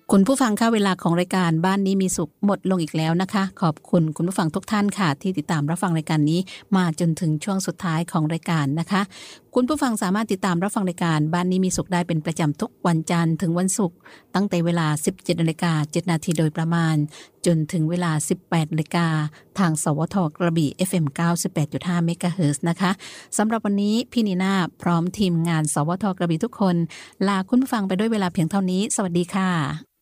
คุณผู้ฟังคะเวลาของรายการบ้านนี้มีสุขหมดลงอีกแล้วนะคะขอบคุณคุณผู้ฟังทุกท่านค่ะที่ติดตามรับฟังรายการนี้มาจนถึงช่วงสุดท้ายของรายการนะคะคุณผู้ฟังสามารถติดตามรับฟังรายการบ้านนี้มีสุขได้เป็นประจำทุกวันจันทร์ถึงวันศุกร์ตั้งแต่เวลา 17:07 น.โดยประมาณจนถึงเวลา 18:00 น.ทางสวทกระบี่ FM 98.5 เมกะเฮิรตซ์นะคะสำหรับวันนี้พี่นีน่าพร้อมทีมงานสวทกระบี่ทุกคนลาคุณผู้ฟังไปด้วยเวลาเพียงเท่านี้สวัสดีค่ะ